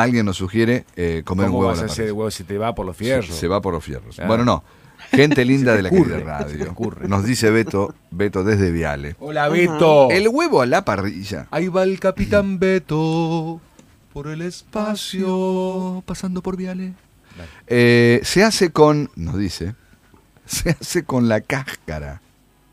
alguien nos sugiere comer un ¿Cómo huevo vas a a la hacer el parrilla. huevo si te va por los fierros? Se va por los fierros. Ah. Bueno, no. Gente linda de la ocurre, querida se te radio. ocurre. Nos dice Beto desde Viale. Hola, Beto. El huevo a la parrilla. Ahí va el capitán Beto por el espacio. Pasando por Viale. Se hace con, nos dice, se hace con la cáscara.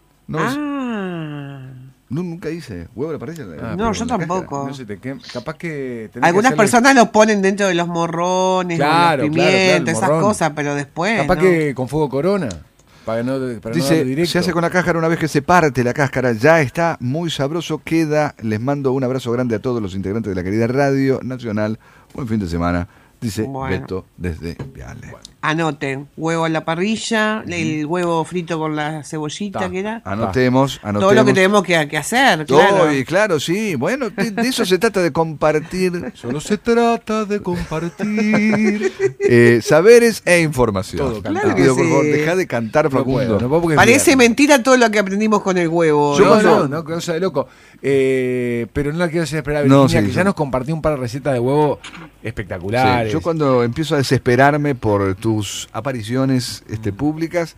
Nunca dice huevo a la parrilla. No, yo tampoco. No se te quema. Capaz que tenés Algunas que hacerle- personas lo ponen dentro de los morrones, Claro, o los claro, pimientos, el esas morrón. cosas, pero después. Capaz ¿no? que con fuego corona. Para no darle Dice, directo. se hace con la cáscara una vez que se parte la cáscara, ya está muy sabroso, queda. Les mando un abrazo grande a todos los integrantes de la querida Radio Nacional. Buen fin de semana, dice Bueno. Beto desde Viale. Anoten, huevo a la parrilla, el huevo frito con la cebollita, Ta. que era. Anotemos. Todo lo que tenemos que hacer, claro. Claro, sí. Bueno, de eso se trata de compartir Solo se trata de compartir. saberes e información. Todo Te cantado. pido, por sí. favor, deja de cantar, No Facundo. puedo, no puedo porque es Parece viernes. mentira todo lo que aprendimos con el huevo. Yo No, cuando- no, cosa de loco. Pero no la quiero hacer esperar a No, Virginia, sí, que yo- ya nos compartió un par de recetas de huevo espectaculares. Sí, yo cuando empiezo a desesperarme por tus apariciones públicas,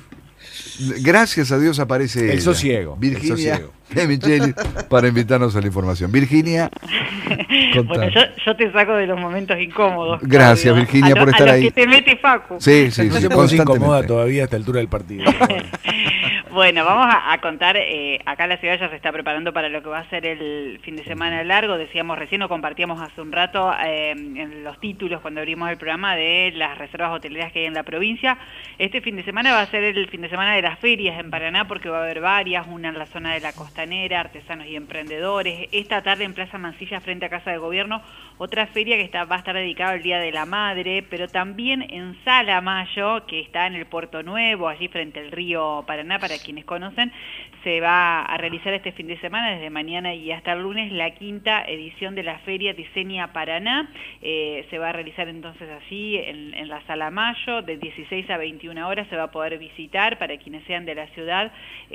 gracias a Dios aparece El ella, sosiego, el Virginia sosiego. de Micheli, para invitarnos a la información. Virginia, contá. Bueno, yo te saco de los momentos incómodos. Gracias, Claudio. Virginia, A por estar a los ahí. que te mete Facu. Sí, sí, No sí, se pone incómoda constantemente. todavía a esta altura del partido. Bueno, vamos a contar, acá la ciudad ya se está preparando para lo que va a ser el fin de semana largo. Decíamos recién, o compartíamos hace un rato en los títulos cuando abrimos el programa de las reservas hoteleras que hay en la provincia. Este fin de semana va a ser el fin de semana de las ferias en Paraná, porque va a haber varias, una en la zona de la Costanera, artesanos y emprendedores. Esta tarde en Plaza Mansilla, frente a Casa de Gobierno, otra feria que va a estar dedicada al Día de la Madre, pero también en Sala Mayo, que está en el Puerto Nuevo, allí frente al río Paraná, para quienes conocen, se va a realizar este fin de semana, desde mañana y hasta el lunes, la quinta edición de la Feria Diseña Paraná. Se va a realizar entonces allí en la Sala Mayo, de 16 a 21 horas se va a poder visitar para quienes sean de la ciudad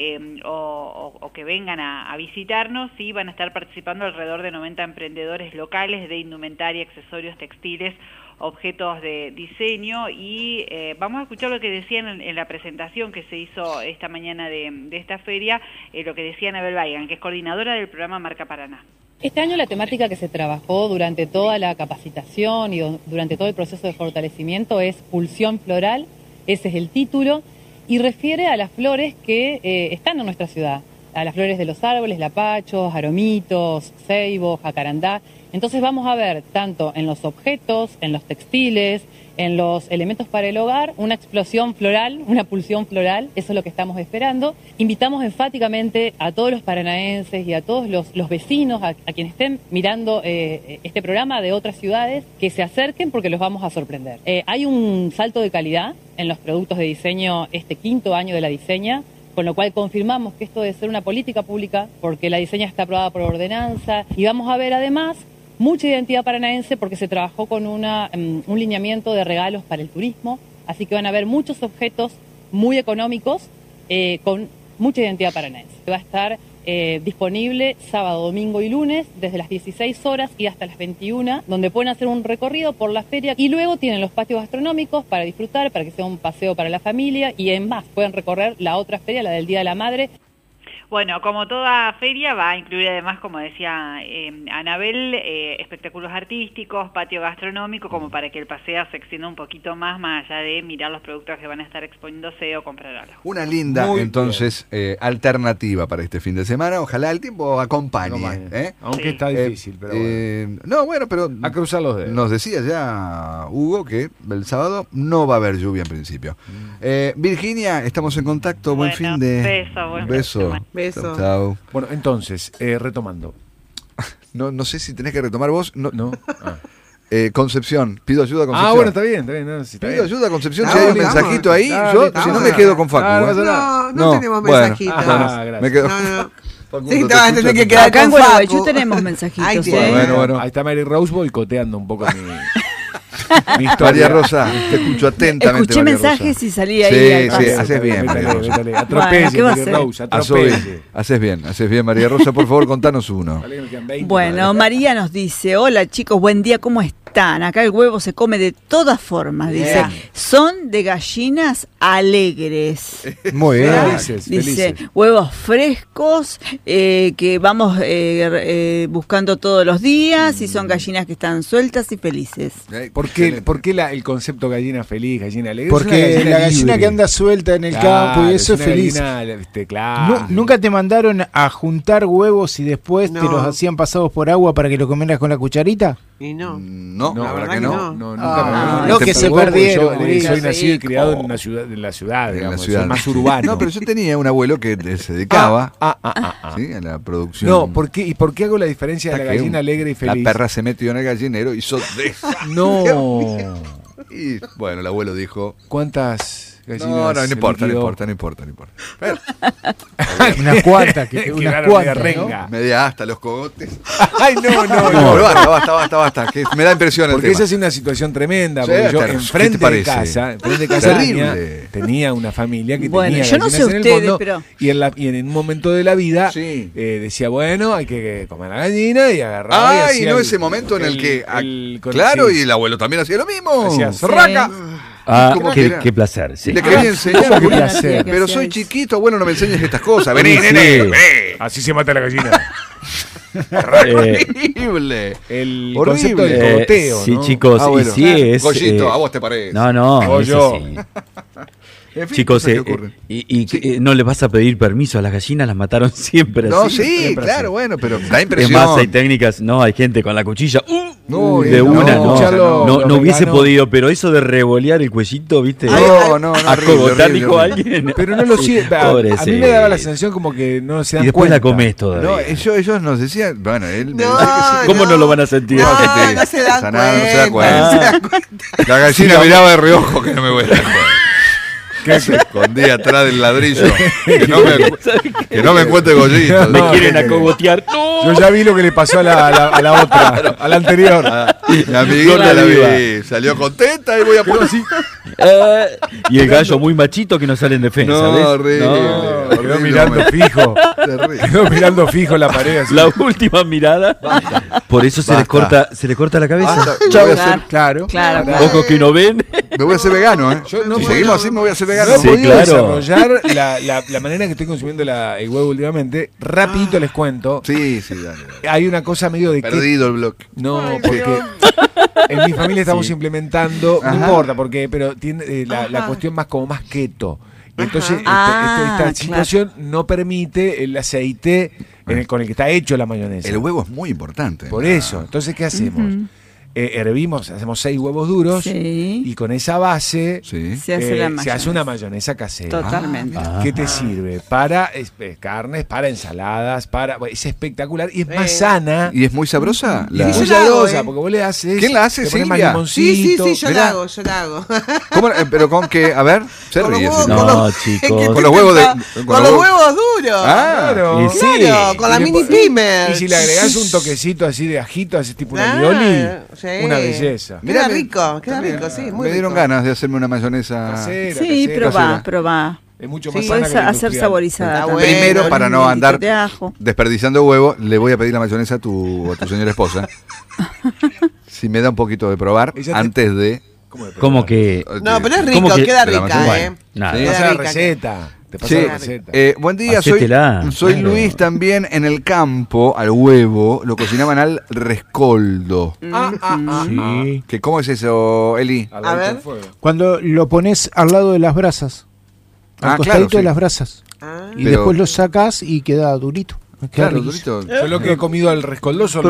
o que vengan a visitarnos, y van a estar participando alrededor de 90 emprendedores locales de indumentaria, accesorios textiles, objetos de diseño, y vamos a escuchar lo que decían en la presentación que se hizo esta mañana de esta feria, lo que decía Anabel Weigand, que es coordinadora del programa Marca Paraná. Este año la temática que se trabajó durante toda la capacitación y durante todo el proceso de fortalecimiento es pulsión floral, ese es el título, y refiere a las flores que están en nuestra ciudad, a las flores de los árboles, lapachos, aromitos, ceibo, jacarandá. Entonces vamos a ver tanto en los objetos, en los textiles, en los elementos para el hogar, una explosión floral, una pulsión floral, eso es lo que estamos esperando. Invitamos enfáticamente a todos los paranaenses y a todos los vecinos, a quienes estén mirando este programa de otras ciudades, que se acerquen porque los vamos a sorprender. Hay un salto de calidad en los productos de diseño este quinto año de la Diseña, con lo cual confirmamos que esto debe ser una política pública, porque la Diseña está aprobada por ordenanza, y vamos a ver además mucha identidad paranaense porque se trabajó con un lineamiento de regalos para el turismo, así que van a haber muchos objetos muy económicos con mucha identidad paranaense. Va a estar disponible sábado, domingo y lunes desde las 16 horas y hasta las 21, donde pueden hacer un recorrido por la feria, y luego tienen los patios gastronómicos para disfrutar, para que sea un paseo para la familia, y en más pueden recorrer la otra feria, la del Día de la Madre. Bueno, como toda feria va a incluir además, como decía Anabel, espectáculos artísticos, patio gastronómico, como para que el paseo se extienda un poquito más allá de mirar los productos que van a estar exponiéndose o comprar algo. Una linda, Muy entonces, alternativa para este fin de semana. Ojalá el tiempo acompañe. Aunque Sí. está difícil, pero bueno. No, bueno, pero A cruzar los dedos. nos decía ya Hugo que el sábado no va a haber lluvia en principio. Virginia, estamos en contacto. Buen Bueno, fin de... buen Beso. Beso. Chao. Bueno, entonces, retomando. No sé si tenés que retomar vos. ¿No? Concepción, pido ayuda a Concepción. Bueno, está bien. No, sí, está Pido bien. ayuda a Concepción, No, si hay un vamos. mensajito ahí, Dale, yo si vamos. no me quedo con Facu. Dale, ¿eh? vas a- No tenemos bueno. mensajitos. Gracias. Me quedo. No. Facundo, Sí, te te vas a escucho tener que atento. quedar Acá en con Gualeguaychú Facu. tenemos mensajitos. Ahí ¿eh? tiene. Bueno. Ahí está Mary Rose boicoteando un poco mi María historia. Rosa, te escucho atentamente. Escuché María mensajes Rosa. y salí ahí Sí, al sí, paso. haces bien, María Rosa. Atropelle, ¿qué va a Mary hacer? Rose, atropelle. Haces bien, María Rosa, por favor, contanos uno. Vale que me quedan 20, Bueno, madre. María nos dice, hola chicos, buen día, ¿cómo están? están, acá el huevo se come de todas formas, dice. Son de gallinas alegres. Muy bien. Dice, huevos frescos que vamos buscando todos los días y son gallinas que están sueltas y felices. ¿Por qué el concepto gallina feliz, gallina alegre? Porque la gallina que anda suelta en el campo y eso es feliz. Claro. ¿Nunca te mandaron a juntar huevos y después te los hacían pasados por agua para que lo comieras con la cucharita? Y no. No, la verdad que no. Nunca me No, que se perdieron. Soy nacido y criado en la ciudad, digamos, soy más urbano. No, pero yo tenía un abuelo que se dedicaba ¿sí? a la producción. No, ¿y por qué hago la diferencia de la gallina alegre y feliz? La perra se metió en el gallinero y hizo No. Y bueno, el abuelo dijo... ¿Cuántas gallinas? No importa. Pero, unas cuantas, renga. Media hasta los cogotes. Ay, no. Basta, que me da impresión porque el tema. esa es una situación tremenda, Sí, porque yo ¿qué enfrente te de casa tenía una familia que tenía yo no sé gallinas en ustedes, el fondo, pero... y en un momento de la vida decía, bueno, hay que comer la gallina y agarraba y no ese momento en el que... claro, y el abuelo también hacía lo mismo. Hacía zorraca. Qué placer, sí. Le quería enseñar, qué placer. pero soy chiquito, abuelo, no me enseñes estas cosas. Vení, nene, vení. Así se mata la gallina. Horrible. El concepto del cogoteo, sí, ¿no? chicos, y sí es... Goyito, ¿a vos te parece? No, yo. En fin, chicos, ¿no le vas a pedir permiso a las gallinas? Las mataron siempre así. No, sí, claro, bueno, pero da impresión. Es más, hay técnicas, hay gente con la cuchilla no hubiese podido, pero eso de revolear el cuellito, ¿viste? Acogotar, dijo alguien. Pero no lo sigue. A mí me daba la sensación como que no se dan cuenta. Y después cuenta. la comés todavía. No, ellos nos decían, bueno, él me No, decía que sí. ¿Cómo no lo van a sentir? No se dan cuenta. La gallina miraba de reojo que no me voy a dar cuenta. Que se escondía atrás del ladrillo. Que no me encuentre Goyito. Me quieren acogotear. ¡No! Yo ya vi lo que le pasó a la otra, a la anterior. Mi amiguita la vi. Salió contenta y voy a poner así. Y el gallo muy machito que no sale en defensa. Horrible. Quedó mirando fijo. Quedó mirando fijo la pared. Así. La última mirada. Por eso se les corta la cabeza. Claro. Ojos que no ven. Me voy a hacer vegano, Si seguimos así, me voy a hacer vegano. No he podido desarrollar la manera que estoy consumiendo el huevo últimamente. Rapidito les cuento. Sí, dale. Hay una cosa medio de perdido el bloque. No, porque en mi familia estamos implementando, no importa, pero tiene la cuestión más keto. Entonces esta situación no permite el aceite con el que está hecho la mayonesa. El huevo es muy importante. Por eso. Entonces, ¿qué hacemos? Hervimos, hacemos 6 huevos duros y con esa base se hace una mayonesa casera. Totalmente. ¿Qué te sirve? Para carnes, para ensaladas, es espectacular y es más sana. ¿Y es muy sabrosa? Es muy sabrosa, porque vos le haces... ¿Quién la hace, Silvia? Sí, yo la hago. ¿Cómo, pero con qué? A ver, se ríe. Chicos. Con los huevos con los huevos duros. Claro. Con la mini pimer. Y si le agregás un toquecito así de ajito, así tipo una alioli, una belleza. Queda rico, sí. Me dieron ganas de hacerme una mayonesa casera. Sí, probá. Es mucho más sana puedes que la hacer industrial. saborizada. Primero, para no andar desperdiciando huevo, le voy a pedir la mayonesa a tu señora esposa. Si me da un poquito de probar antes de... ¿Cómo que? No, pero es rico, queda rica, Nada. Te pasa la receta. Buen día, soy Luis también en el campo, al huevo, lo cocinaban al rescoldo. Sí. ¿Cómo es eso, Eli? A ver. Cuando lo pones al lado de las brasas, al costadito de las brasas, y después lo sacas y queda durito. Claro, durito. Yo lo que he comido al rescoldo son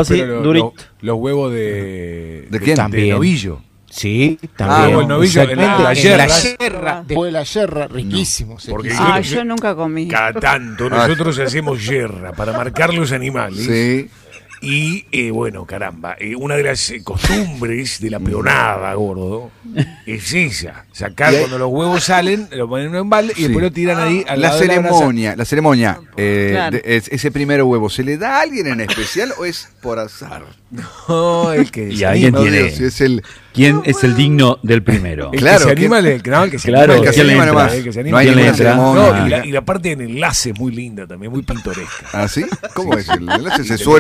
los huevos de quién? De novillo. Sí, también. El novillo en la yerra. Después de la yerra, riquísimo. Porque yo nunca comí. Cada tanto nosotros hacemos yerra para marcar los animales. Sí. Y bueno, caramba, una de las costumbres de la peonada, gordo, es esa. Sacar cuando los huevos salen, lo ponen en un balde y después lo tiran ahí al lado de la ceremonia, ese primer huevo, ¿se le da a alguien en especial o es por azar? No, el que y alguien tiene... ¿Quién es el digno del primero? Claro, que se anima, el que se anima nomás. No hay ninguna ceremonia. Y la parte del enlace es muy linda también, muy pintoresca. ¿Ah, sí? ¿Cómo es? El enlace se suelta el animal.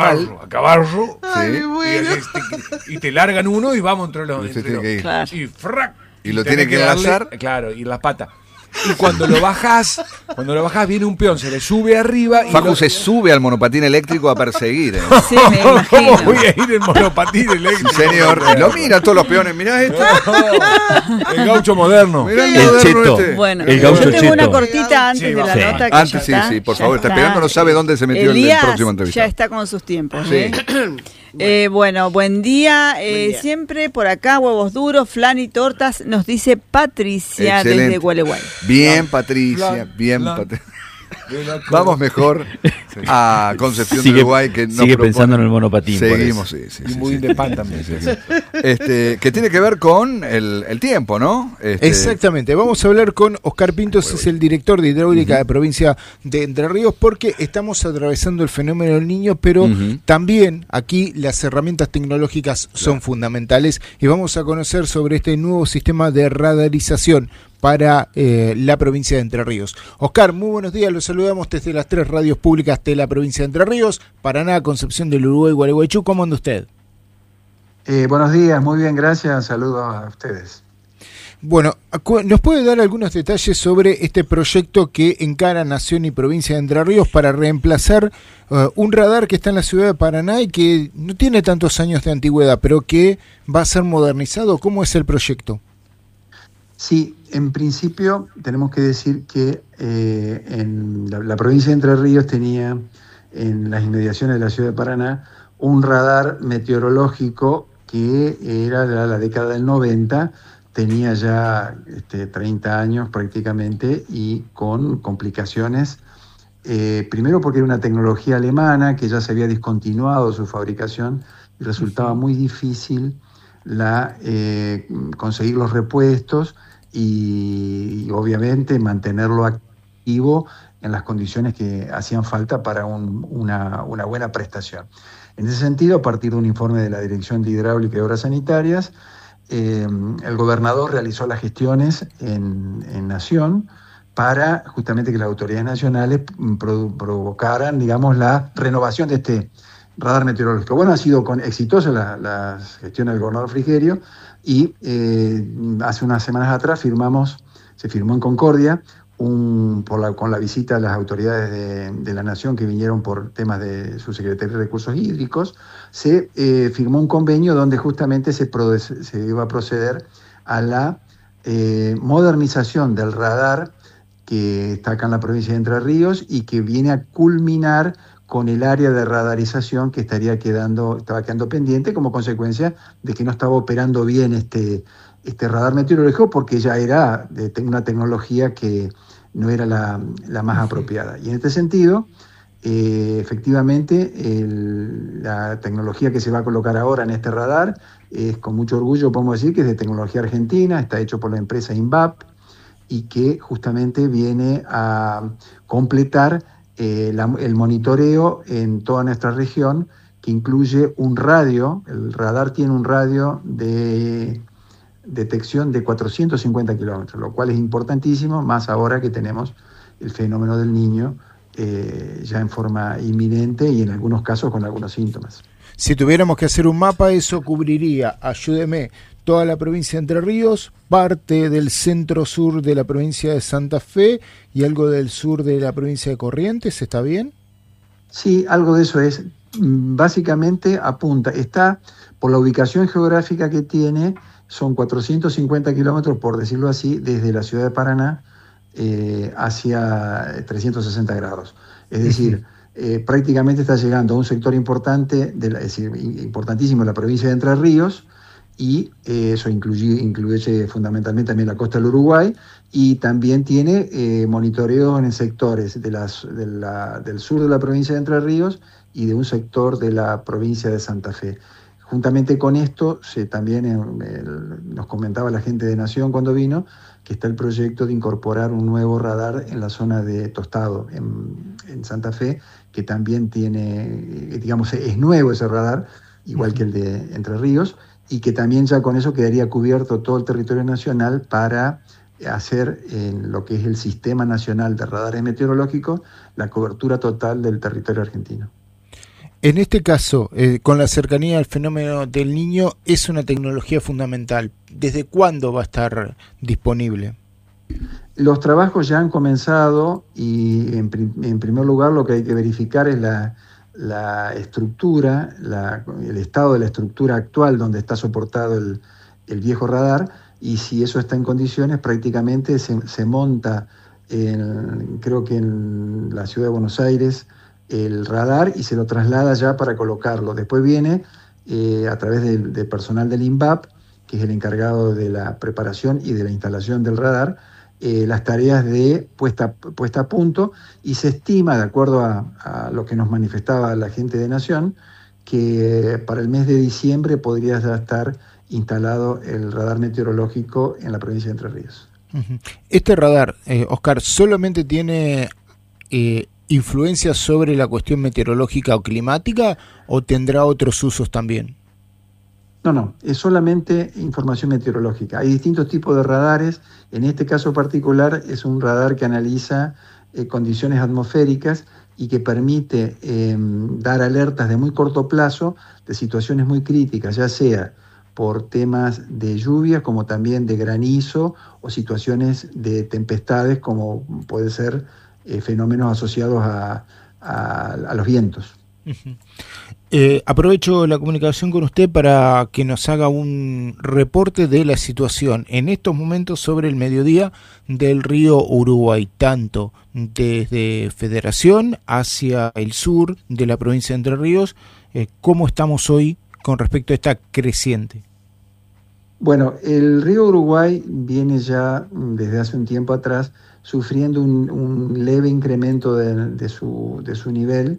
caballo. Ay, Sí. bueno. Y te largan uno y vamos entre los. Usted entre tiene que ir. Claro. Y frac. Y lo tenés tiene que enlazar. Claro, y las patas. Y cuando lo bajás viene un peón, se le sube arriba. Facu se sube al monopatín eléctrico a perseguir. Sí, me imagino. ¿Cómo voy a ir en monopatín eléctrico? Sí, señor. Y lo mira todos los peones. Mirá esto. El gaucho moderno. Mirá El moderno cheto. este. Bueno, El yo gaucho tengo una cheto. cortita antes Sí, de la sí. nota que Antes, ya sí, está, sí, por ya favor. Está esperando, no sabe dónde se metió el Elías próximo entrevistado. ya está con sus tiempos. Sí. Bueno, buen día. día. Siempre por acá, huevos duros, flan y tortas, nos dice Patricia Excelente. desde Gualeguay. Bien, Patricia. Bien, Patricia. Vamos mejor a Concepción de Uruguay, que nos sigue propone- pensando en el monopatín. por Seguimos, eso. sí. Y muy de pan también. Que tiene que ver con el tiempo, ¿no? Exactamente, vamos a hablar con Oscar Pintos, es el director de hidráulica de provincia de Entre Ríos, porque estamos atravesando el fenómeno del Niño, pero también aquí las herramientas tecnológicas son fundamentales y vamos a conocer sobre este nuevo sistema de radarización para la provincia de Entre Ríos. Oscar, muy buenos días, los saludamos desde las 3 radios públicas de la provincia de Entre Ríos, Paraná, Concepción del Uruguay, Gualeguaychú. ¿Cómo anda usted? Buenos días, muy bien, gracias, saludos a ustedes. Bueno, ¿nos puede dar algunos detalles sobre este proyecto que encara Nación y Provincia de Entre Ríos para reemplazar un radar que está en la ciudad de Paraná y que no tiene tantos años de antigüedad, pero que va a ser modernizado? ¿Cómo es el proyecto? Sí, en principio tenemos que decir que en la provincia de Entre Ríos tenía en las inmediaciones de la ciudad de Paraná un radar meteorológico que era de la década del 90, tenía ya 30 años prácticamente y con complicaciones. Primero porque era una tecnología alemana que ya se había discontinuado su fabricación y resultaba muy difícil conseguir los repuestos y obviamente mantenerlo activo en las condiciones que hacían falta para una buena prestación. En ese sentido, a partir de un informe de la Dirección de Hidráulica y Obras Sanitarias, el gobernador realizó las gestiones en Nación para justamente que las autoridades nacionales provocaran, digamos, la renovación de este radar meteorológico. Bueno, ha sido exitosa la gestión del gobernador Frigerio y hace unas semanas atrás se firmó en Concordia con la visita de las autoridades de la Nación que vinieron por temas de su Secretaría de Recursos Hídricos, se firmó un convenio donde justamente se iba a proceder a la modernización del radar que está acá en la provincia de Entre Ríos y que viene a culminar con el área de radarización que estaba quedando pendiente como consecuencia de que no estaba operando bien este radar meteorológico porque ya era una tecnología que no era la más apropiada. Y en este sentido, efectivamente, la tecnología que se va a colocar ahora en este radar es, con mucho orgullo podemos decir que es de tecnología argentina, está hecho por la empresa INVAP y que justamente viene a completar el monitoreo en toda nuestra región, que incluye un radio. El radar tiene un radio de detección de 450 kilómetros, lo cual es importantísimo, más ahora que tenemos el fenómeno del Niño ya en forma inminente y en algunos casos con algunos síntomas. Si tuviéramos que hacer un mapa, eso cubriría, ayúdeme, toda la provincia de Entre Ríos, parte del centro-sur de la provincia de Santa Fe y algo del sur de la provincia de Corrientes, ¿está bien? Sí, algo de eso es. Básicamente está por la ubicación geográfica que tiene, son 450 kilómetros, por decirlo así, desde la ciudad de Paraná hacia 360 grados. Es decir, prácticamente está llegando a un sector importante, importantísimo de la provincia de Entre Ríos, y eso incluye fundamentalmente también la costa del Uruguay, y también tiene monitoreo en sectores del sur de la provincia de Entre Ríos y de un sector de la provincia de Santa Fe. Juntamente con esto, también nos comentaba la gente de Nación cuando vino, que está el proyecto de incorporar un nuevo radar en la zona de Tostado, en Santa Fe, que también tiene, digamos, es nuevo ese radar, igual que el de Entre Ríos, y que también ya con eso quedaría cubierto todo el territorio nacional para hacer en lo que es el Sistema Nacional de Radares Meteorológicos la cobertura total del territorio argentino. En este caso, con la cercanía al fenómeno del Niño, es una tecnología fundamental. ¿Desde cuándo va a estar disponible? Los trabajos ya han comenzado y en primer lugar lo que hay que verificar es la estructura, el estado de la estructura actual donde está soportado el viejo radar, y si eso está en condiciones, prácticamente se monta, creo que en la ciudad de Buenos Aires, el radar y se lo traslada ya para colocarlo. Después viene a través del personal del INVAP, que es el encargado de la preparación y de la instalación del radar, las tareas de puesta a punto, y se estima, de acuerdo a lo que nos manifestaba la gente de Nación, que para el mes de diciembre podría ya estar instalado el radar meteorológico en la provincia de Entre Ríos. Este radar, Oscar, ¿solamente tiene influencia sobre la cuestión meteorológica o climática o tendrá otros usos también? No, es solamente información meteorológica. Hay distintos tipos de radares. En este caso particular es un radar que analiza condiciones atmosféricas y que permite dar alertas de muy corto plazo de situaciones muy críticas, ya sea por temas de lluvias como también de granizo o situaciones de tempestades como puede ser fenómenos asociados a los vientos. Aprovecho la comunicación con usted para que nos haga un reporte de la situación en estos momentos sobre el mediodía del río Uruguay, tanto desde Federación hacia el sur de la provincia de Entre Ríos. ¿Cómo estamos hoy con respecto a esta creciente? Bueno, el río Uruguay viene ya desde hace un tiempo atrás sufriendo un leve incremento de su nivel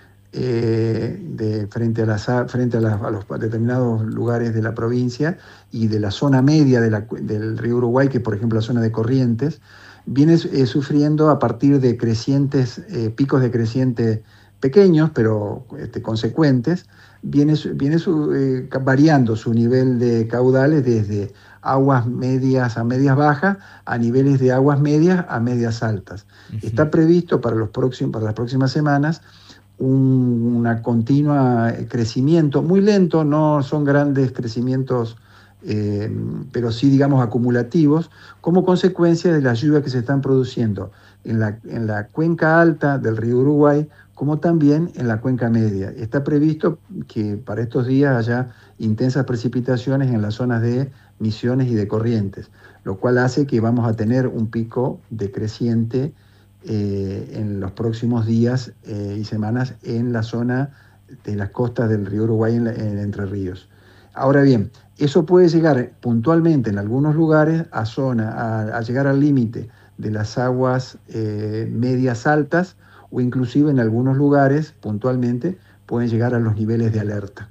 frente a los determinados lugares de la provincia y de la zona media del río Uruguay, que por ejemplo la zona de Corrientes, viene sufriendo a partir de crecientes, picos de creciente pequeños pero consecuentes, viene variando su nivel de caudales desde aguas medias a medias bajas a niveles de aguas medias a medias altas. Está previsto para las próximas semanas una continua crecimiento, muy lento, no son grandes crecimientos, pero sí, digamos, acumulativos, como consecuencia de las lluvias que se están produciendo en la cuenca alta del río Uruguay, como también en la cuenca media. Está previsto que para estos días haya intensas precipitaciones en las zonas de Misiones y de Corrientes, lo cual hace que vamos a tener un pico decreciente en los próximos días y semanas en la zona de las costas del río Uruguay en Entre Ríos. Ahora bien, eso puede llegar puntualmente en algunos lugares a llegar al límite de las aguas medias altas, o inclusive en algunos lugares puntualmente pueden llegar a los niveles de alerta.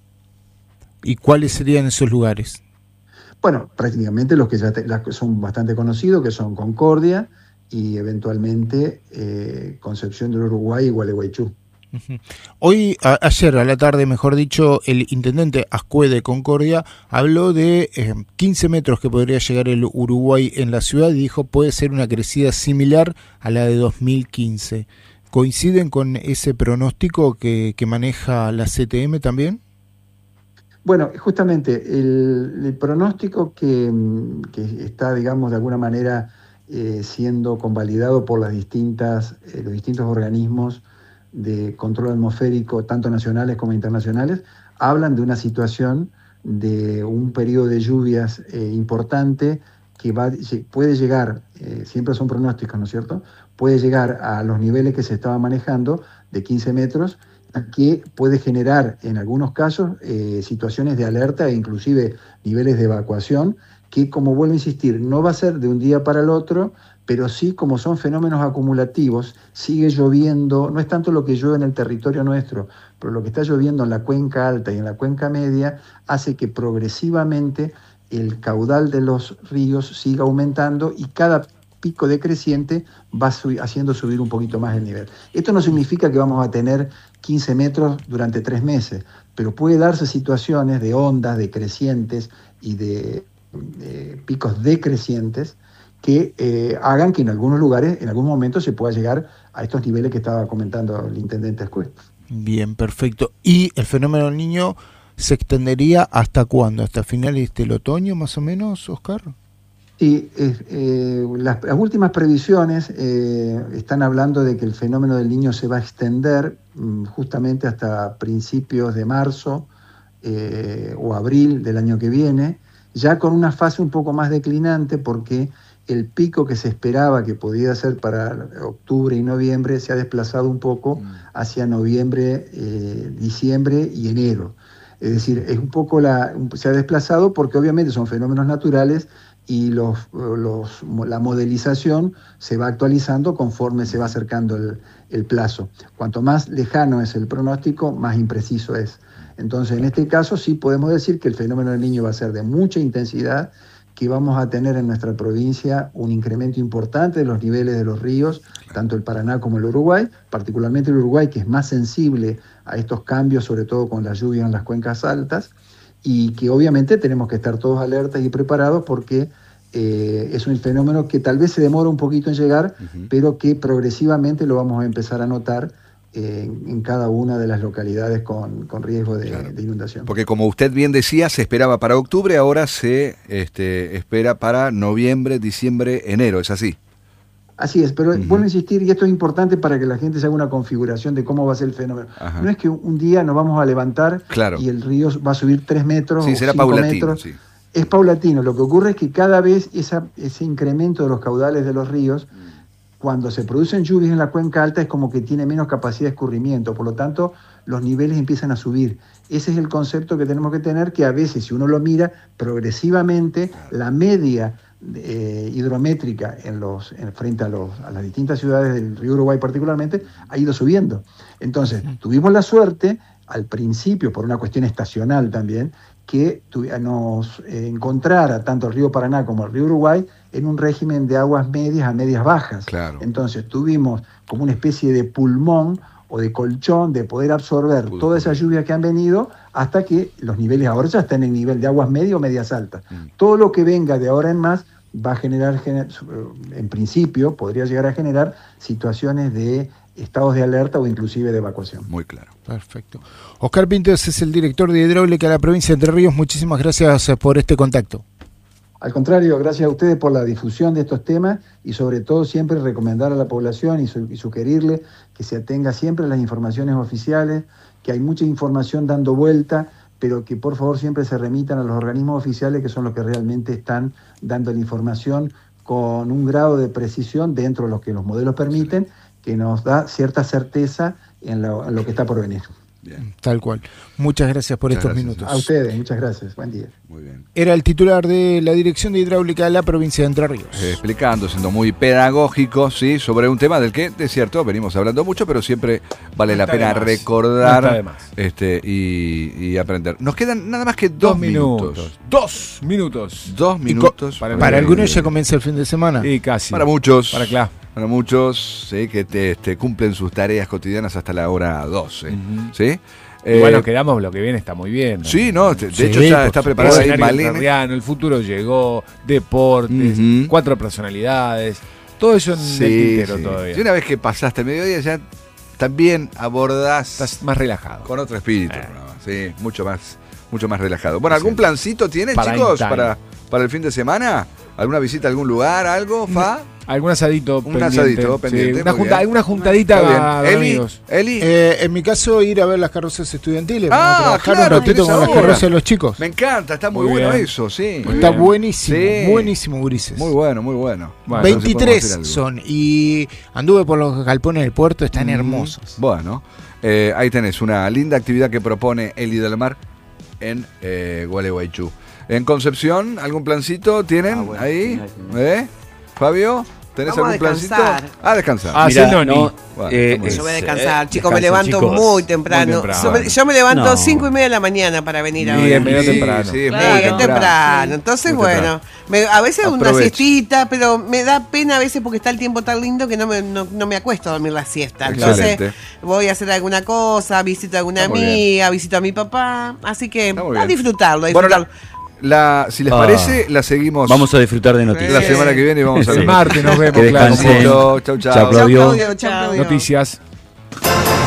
¿Y cuáles serían esos lugares? Bueno, prácticamente los que ya son bastante conocidos, que son Concordia y eventualmente Concepción del Uruguay y Gualeguaychú. Hoy, ayer a la tarde, mejor dicho, el intendente Ascue de Concordia habló de 15 metros que podría llegar el Uruguay en la ciudad y dijo puede ser una crecida similar a la de 2015. ¿Coinciden con ese pronóstico que maneja la CTM también? Bueno, justamente el pronóstico que está, digamos, de alguna manera siendo convalidado por los distintos organismos de control atmosférico, tanto nacionales como internacionales, hablan de una situación de un periodo de lluvias importante que puede llegar, siempre son pronósticos, ¿no es cierto?, puede llegar a los niveles que se estaba manejando de 15 metros, que puede generar en algunos casos situaciones de alerta e inclusive niveles de evacuación, que, como vuelvo a insistir, no va a ser de un día para el otro, pero sí, como son fenómenos acumulativos, sigue lloviendo, no es tanto lo que llueve en el territorio nuestro, pero lo que está lloviendo en la cuenca alta y en la cuenca media hace que progresivamente el caudal de los ríos siga aumentando y cada pico decreciente va haciendo subir un poquito más el nivel. Esto no significa que vamos a tener 15 metros durante 3 meses, pero puede darse situaciones de ondas decrecientes y de picos decrecientes que hagan que en algunos lugares, en algún momento, se pueda llegar a estos niveles que estaba comentando el intendente Ascue. Bien, perfecto. ¿Y el fenómeno del Niño se extendería hasta cuándo? ¿Hasta finales del otoño más o menos, Oscar? Sí, las últimas previsiones están hablando de que el fenómeno del Niño se va a extender justamente hasta principios de marzo o abril del año que viene, ya con una fase un poco más declinante, porque el pico que se esperaba que podía ser para octubre y noviembre se ha desplazado un poco hacia noviembre, diciembre y enero. Es decir, es un poco se ha desplazado porque obviamente son fenómenos naturales y la modelización se va actualizando conforme se va acercando el plazo. Cuanto más lejano es el pronóstico, más impreciso es. Entonces, en este caso sí podemos decir que el fenómeno del Niño va a ser de mucha intensidad, que vamos a tener en nuestra provincia un incremento importante de los niveles de los ríos, tanto el Paraná como el Uruguay, particularmente el Uruguay, que es más sensible a estos cambios, sobre todo con la lluvia en las cuencas altas, y que obviamente tenemos que estar todos alertas y preparados porque es un fenómeno que tal vez se demora un poquito en llegar, pero que progresivamente lo vamos a empezar a notar en cada una de las localidades con riesgo de inundación. Porque como usted bien decía, se esperaba para octubre, ahora se espera para noviembre, diciembre, enero, ¿es así? Así es, pero vuelvo a insistir, y esto es importante para que la gente se haga una configuración de cómo va a ser el fenómeno. No es que un día nos vamos a levantar y el río va a subir 3 metros o 5 metros. Sí. Es paulatino. Lo que ocurre es que cada vez ese incremento de los caudales de los ríos, cuando se producen lluvias en la cuenca alta, es como que tiene menos capacidad de escurrimiento, por lo tanto los niveles empiezan a subir. Ese es el concepto que tenemos que tener, que a veces, si uno lo mira progresivamente, la media hidrométrica frente a las distintas ciudades del río Uruguay particularmente, ha ido subiendo. Entonces, tuvimos la suerte, al principio, por una cuestión estacional también, que nos encontrara tanto el río Paraná como el río Uruguay en un régimen de aguas medias a medias bajas. Claro. Entonces tuvimos como una especie de pulmón o de colchón de poder absorber toda esa lluvia que han venido hasta que los niveles ahora ya están en nivel de aguas medias o medias altas. Todo lo que venga de ahora en más va a generar, en principio, podría llegar a generar situaciones de estados de alerta o inclusive de evacuación. Muy claro. Perfecto. Oscar Pintos es el director de Hidráulica de la provincia de Entre Ríos. Muchísimas gracias por este contacto. Al contrario, gracias a ustedes por la difusión de estos temas y sobre todo siempre recomendar a la población y sugerirle que se atenga siempre a las informaciones oficiales, que hay mucha información dando vuelta, pero que por favor siempre se remitan a los organismos oficiales, que son los que realmente están dando la información con un grado de precisión dentro de lo que los modelos permiten, que nos da cierta certeza en lo que está por venir. Bien. Tal cual. Muchas gracias por estos minutos. A ustedes, muchas gracias. Buen día. Muy bien. Era el titular de la Dirección de Hidráulica de la provincia de Entre Ríos. Explicando, siendo muy pedagógico, sí, sobre un tema del que, de cierto, venimos hablando mucho, pero siempre vale la pena recordar y aprender. Nos quedan nada más que 2 minutos. 2 minutos. 2 minutos. Para algunos ya comienza el fin de semana. Y casi. Para muchos. Para muchos, sí, que cumplen sus tareas cotidianas hasta la hora 12. ¿Sí? Y bueno, quedamos, lo que viene está muy bien, ¿no? Sí, no, de hecho ya está preparado ahí Malena. El futuro llegó, deportes, 4 personalidades, todo eso en el tintero todavía. Y una vez que pasaste el mediodía ya también abordás. Estás más relajado. Con otro espíritu, sí, mucho más relajado. Bueno, ¿algún plancito tienen, chicos, para el fin de semana? ¿Alguna visita a algún lugar, algo, Fa? Algún asadito pendiente. Sí, alguna juntadita a amigos. Eli. En mi caso, ir a ver las carrozas estudiantiles. Trabajar un ratito con las carrozas de los chicos. Me encanta, está muy bueno eso, sí. Está buenísimo, buenísimo, gurises. Muy bueno. 23 son, y anduve por los galpones del puerto, están hermosos. Bueno, ahí tenés una linda actividad que propone Eli del Mar en Gualeguaychú. En Concepción, ¿algún plancito tienen ahí? Fabio, ¿tenés algún plancito? Descansar. Mira, yo voy a descansar, chicos, me levanto muy temprano. Yo me levanto 5:30 de la mañana para venir a ver. Medio temprano. Sí, muy temprano. Entonces, bueno, a veces una siestita, pero me da pena a veces porque está el tiempo tan lindo que no me acuesto a dormir la siesta. Entonces, voy a hacer alguna cosa, visito a alguna amiga, visito a mi papá. Así que a disfrutarlo. Bueno, si les parece, la seguimos. Vamos a disfrutar de noticias. La semana que viene vamos a ver. El martes nos vemos. Que descansen. Chau. Chao, Claudio. Chao, Claudio. Noticias.